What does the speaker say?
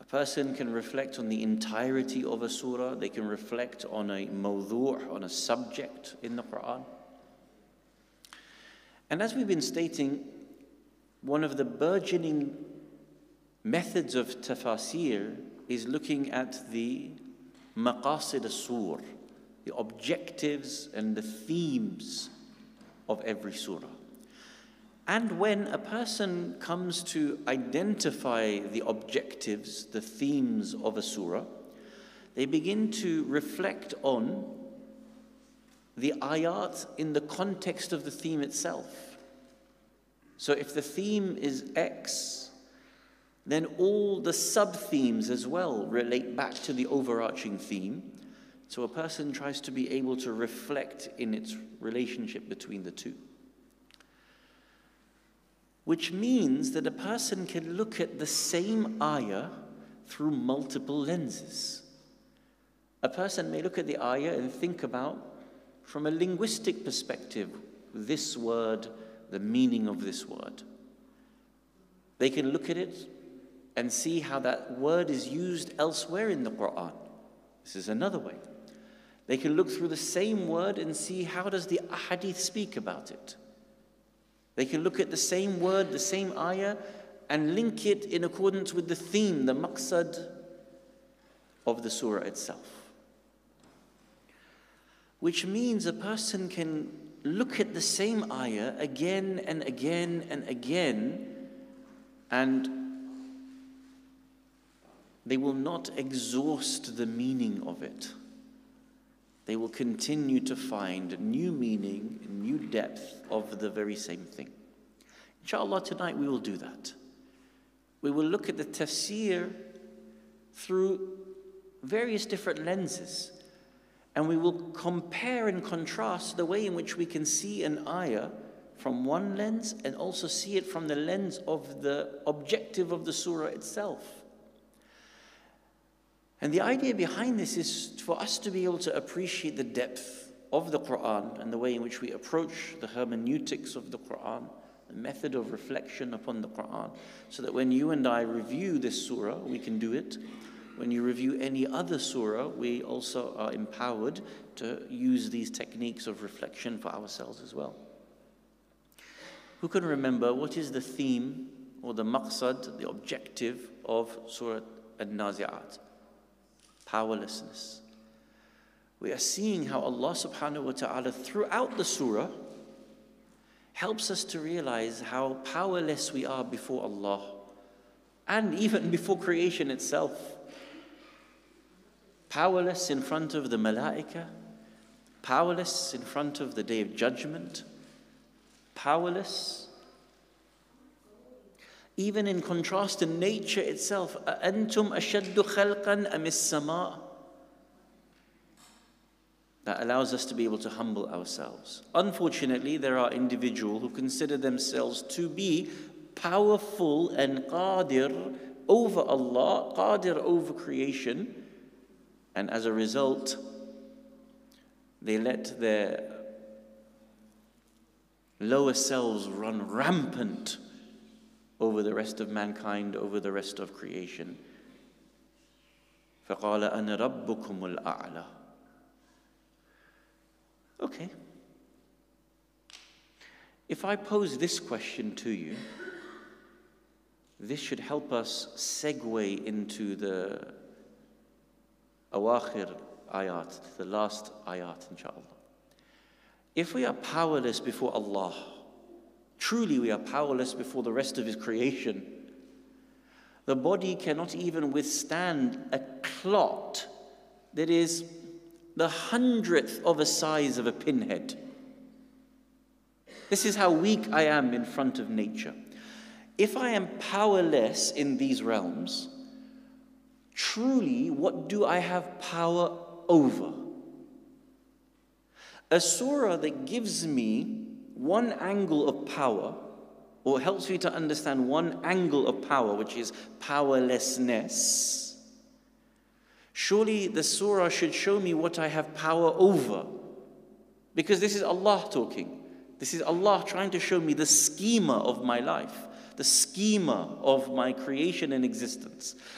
person can reflect on the entirety of a surah. They can reflect on a mawdu', on a subject in the Quran. And as we've been stating, one of the burgeoning methods of tafasir is looking at the maqasid as-sur, the objectives and the themes of every surah. And when a person comes to identify the objectives, the themes of a surah, they begin to reflect on the ayat in the context of the theme itself. So if the theme is X, then all the sub-themes as well relate back to the overarching theme. So a person tries to be able to reflect in its relationship between the two. Which means that a person can look at the same ayah through multiple lenses. A person may look at the ayah and think about, from a linguistic perspective, this word, the meaning of this word. They can look at it and see how that word is used elsewhere in the Quran. This is another way. They can look through the same word and see how does the ahadith speak about it. They can look at the same word, the same ayah, and link it in accordance with the theme, the maqsad of the surah itself. Which means a person can look at the same ayah again and again and again, and they will not exhaust the meaning of it. They will continue to find new meaning, new depth of the very same thing. Inshallah, tonight we will do that. We will look at the tafsir through various different lenses, and we will compare and contrast the way in which we can see an ayah from one lens and also see it from the lens of the objective of the surah itself. And the idea behind this is for us to be able to appreciate the depth of the Quran and the way in which we approach the hermeneutics of the Quran, the method of reflection upon the Quran, so that when you and I review this surah, we can do it. When you review any other surah, we also are empowered to use these techniques of reflection for ourselves as well. Who can remember what is the theme or the maqsad, the objective of Surah An-Nazi'at? Powerlessness. We are seeing how Allah subhanahu wa ta'ala throughout the surah helps us to realize how powerless we are before Allah and even before creation itself. Powerless in front of the malaika, powerless in front of the Day of Judgment, powerless even in contrast to nature itself. أَأَنْتُمْ أَشَدُّ خَلْقًا أَمِ السَّمَاءِ. That allows us to be able to humble ourselves. Unfortunately, there are individuals who consider themselves to be powerful and qadir over Allah, qadir over creation, and as a result, they let their lower selves run rampant over the rest of mankind, over the rest of creation. فَقَالَ أَنَا رَبُّكُمُ الْأَعْلَى. Okay. If I pose this question to you, this should help us segue into the awakhir ayat, the last ayat, inshallah. If we are powerless before Allah, truly we are powerless before the rest of His creation. The body cannot even withstand a clot that is the 100th of a size of a pinhead. This is how weak I am in front of nature. If I am powerless in these realms, truly what do I have power over? A surah that gives me one angle of power, or helps me to understand one angle of power, which is powerlessness. Surely the surah should show me what I have power over, because this is Allah talking. This is Allah trying to show me the schema of my life, the schema of my creation and existence.